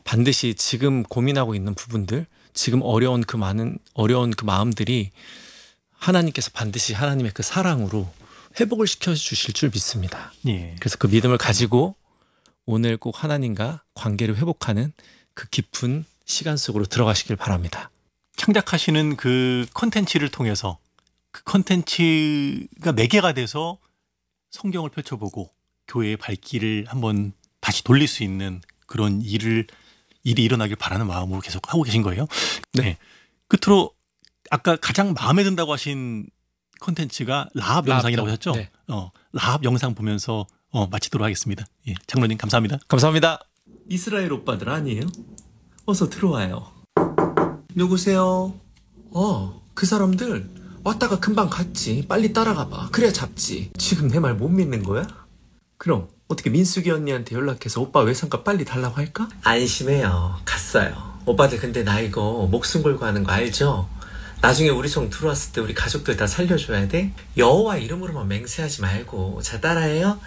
반드시 지금 고민하고 있는 부분들, 지금 어려운 그 마음들이 하나님께서 반드시 하나님의 그 사랑으로 회복을 시켜주실 줄 믿습니다. 예. 그래서 그 믿음을 가지고 오늘 꼭 하나님과 관계를 회복하는 그 깊은 시간 속으로 들어가시길 바랍니다. 창작하시는 그 컨텐츠를 통해서 그 컨텐츠가 매개가 돼서 성경을 펼쳐보고 교회의 발길을 한번 다시 돌릴 수 있는 그런 일이 일어나길 바라는 마음으로 계속 하고 계신 거예요. 네. 끝으로 아까 가장 마음에 든다고 하신 컨텐츠가 라합 영상이라고 하셨죠? 네. 라합 영상 보면서 마치도록 하겠습니다. 예, 장로님 감사합니다. 감사합니다. 이스라엘 오빠들 아니에요? 어서 들어와요. 누구세요? 그 사람들 왔다가 금방 갔지. 빨리 따라가봐. 그래야 잡지. 지금 내 말 못 믿는 거야? 그럼 어떻게 민숙이 언니한테 연락해서 오빠 외상값 빨리 달라고 할까? 안심해요. 갔어요. 오빠들 근데 나 이거 목숨 걸고 하는 거 알죠? 나중에 우리 송 들어왔을 때 우리 가족들 다 살려줘야 돼? 여호와 이름으로만 맹세하지 말고. 자, 따라해요.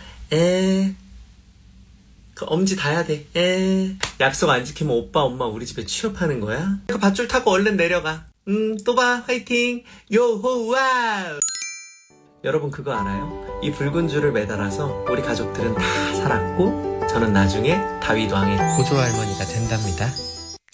그 엄지 닿아야 돼. 약속 안 지키면 오빠 엄마 우리 집에 취업하는 거야? 그 밧줄 타고 얼른 내려가. 또 봐. 화이팅. 요호와. 여러분 그거 알아요? 이 붉은 줄을 매달아서 우리 가족들은 다 살았고 저는 나중에 다윗 왕의 고조할머니가 된답니다.